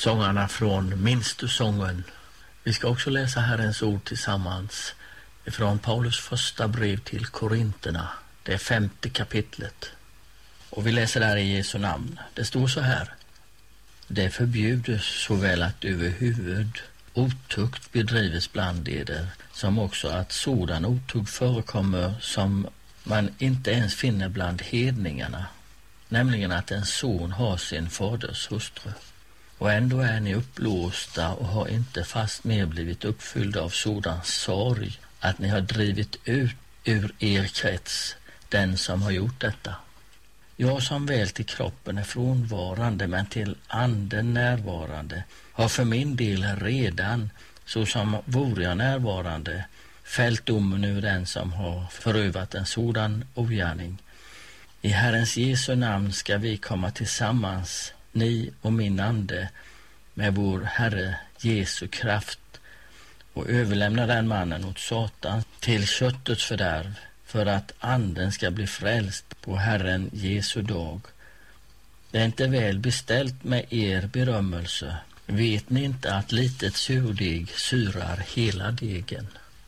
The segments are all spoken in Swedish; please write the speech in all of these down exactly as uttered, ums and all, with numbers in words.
sångarna från Minns du sången. Vi ska också läsa Herrens ord tillsammans från Paulus första brev till Korinterna, det femte kapitlet. Och vi läser där i Jesu namn. Det står så här: det förbjudes såväl att överhuvud otukt bedrivs bland eder, som också att sådan otukt förekommer som man inte ens finner bland hedningarna, nämligen att en son har sin faders hustru. Och ändå är ni uppblåsta och har inte fast mer blivit uppfyllda av sådan sorg att ni har drivit ut ur er krets den som har gjort detta. Jag som väl till kroppen är frånvarande men till anden närvarande har för min del redan, så som vore jag närvarande, fällt domen över den som har förövat en sådan ogärning. I Herrens Jesu namn ska vi komma tillsammans, ni och min ande, med vår Herre Jesu kraft och överlämna den mannen åt Satan till köttets fördärv, för att anden ska bli frälst på Herren Jesu dag. Det är inte väl beställt med er berömmelse. Vet ni inte att litet surdeg syrar hela degen?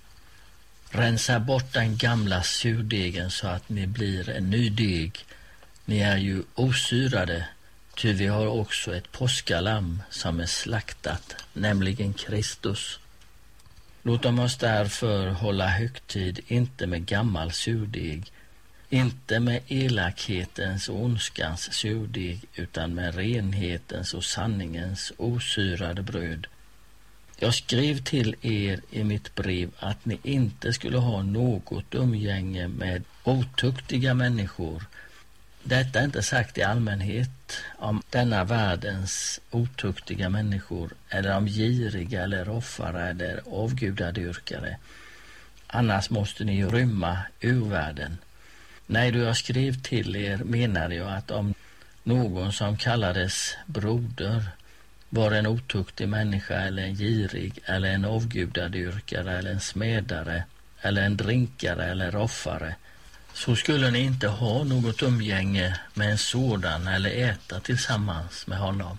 Rensa bort den gamla surdegen så att ni blir en ny deg. Ni är ju osyrade, ty vi har också ett påskalamm som är slaktat, nämligen Kristus. Låt oss därför hålla högtid, inte med gammal surdeg, inte med elakhetens och ondskans surdeg, utan med renhetens och sanningens osyrade bröd. Jag skrev till er i mitt brev att ni inte skulle ha något umgänge med otuktiga människor. Detta är inte sagt i allmänhet om denna världens otuktiga människor, eller om giriga eller roffare eller avgudadyrkare. Annars måste ni ju rymma ur världen. Nej, då jag skrev till er menade jag att om någon som kallades broder var en otuktig människa, eller en girig, eller en avgudadyrkare, eller en smedare, eller en drinkare, eller roffare, så skulle ni inte ha något umgänge med en sådan eller äta tillsammans med honom.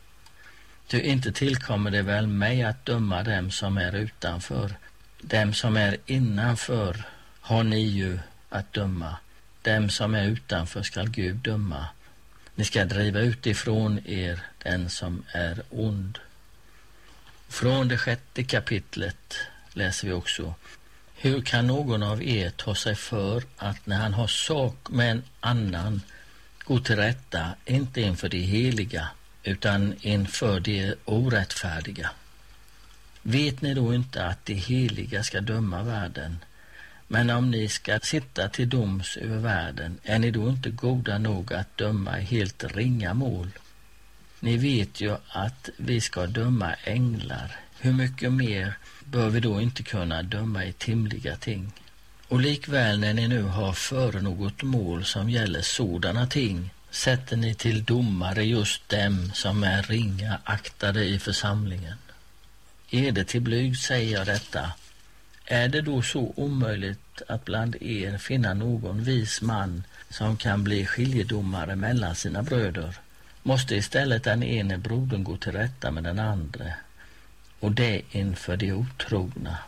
Ty inte tillkommer det väl mig att döma dem som är utanför. Dem som är innanför har ni ju att döma. Dem som är utanför skall Gud döma. Ni ska driva ut ifrån er den som är ond. Från det sjätte kapitlet läser vi också: hur kan någon av er ta sig för att när han har sak med en annan gå till rätta, inte inför de heliga utan inför de orättfärdiga? Vet ni då inte att de heliga ska döma världen? Men om ni ska sitta till doms över världen, är ni då inte goda nog att döma i helt ringa mål? Ni vet ju att vi ska döma änglar. Hur mycket mer bör vi då inte kunna döma i timliga ting? Och likväl när ni nu har för något mål som gäller sådana ting, sätter ni till domare just dem som är ringa aktade i församlingen. Är det till blyg säger jag detta? Är det då så omöjligt att bland er finna någon vis man som kan bli skiljedomare mellan sina bröder? Måste istället den ene brodern gå till rätta med den andra, och det inför de otrogna.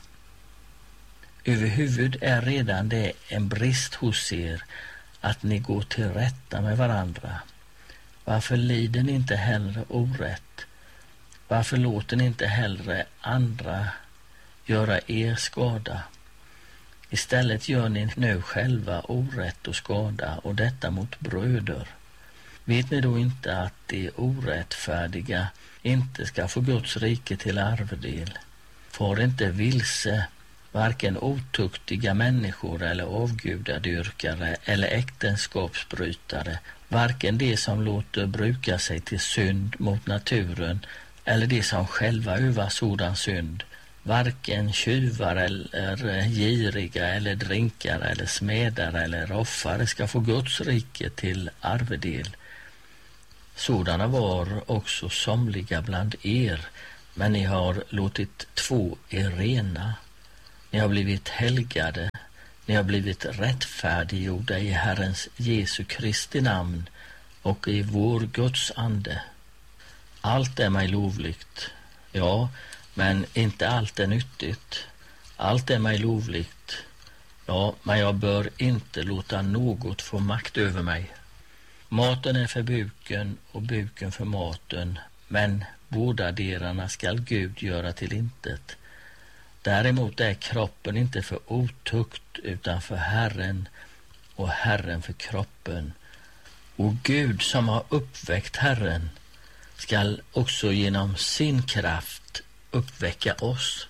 Överhuvud är redan det en brist hos er att ni går till rätta med varandra. Varför lider ni inte hellre orätt? Varför låter ni inte hellre andra göra er skada? Istället gör ni nu själva orätt och skada, och detta mot bröder. Vet ni då inte att de orättfärdiga inte ska få Guds rike till arvedel? Får inte vilse, varken otuktiga människor eller avgudadyrkare eller äktenskapsbrytare, varken de som låter bruka sig till synd mot naturen eller de som själva övar sådan synd, varken tjuvar eller giriga eller drinkare eller smedare eller roffare ska få Guds rike till arvedel. Sådana var också somliga bland er, men ni har låtit två er rena. Ni har blivit helgade, ni har blivit rättfärdiggjorda i Herrens Jesu Kristi namn och i vår Guds ande. Allt är mig lovligt. Ja, men inte allt är nyttigt. Allt är mig lovligt. Ja, men jag bör inte låta något få makt över mig. Maten är för buken och buken för maten, men båda delarna skall Gud göra till intet. Däremot är kroppen inte för otukt utan för Herren och Herren för kroppen. Och Gud som har uppväckt Herren skall också genom sin kraft uppväcka oss.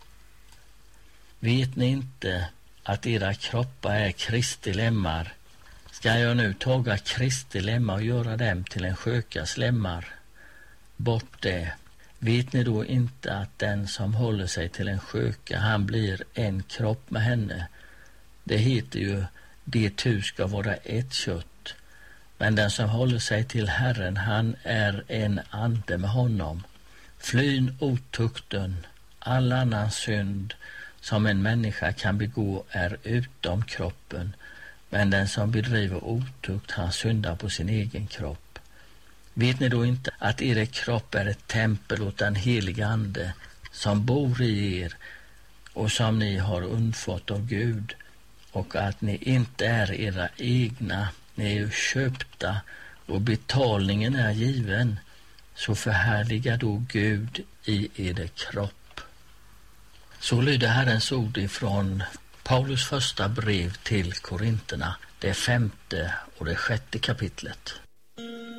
Vet ni inte att era kroppar är Kristi lemmar? Ska jag nu taga Kristi lemmar och göra dem till en skökas lemmar? Bort det. Vet ni då inte att den som håller sig till en sköka, han blir en kropp med henne? Det heter ju, de tu ska vara ett kött. Men den som håller sig till Herren, han är en ande med honom. Flyn otukten, all annan synd som en människa kan begå är utom kroppen. Men den som bedriver otukt, han syndar på sin egen kropp. Vet ni då inte att er kropp är ett tempel åt den heliga ande som bor i er och som ni har undfått av Gud, och att ni inte är era egna, ni är ju köpta och betalningen är given, så förhärliga då Gud i er kropp. Så lyder Herrens ord ifrån Paulus första brev till Korinterna, det femte och det sjätte kapitlet.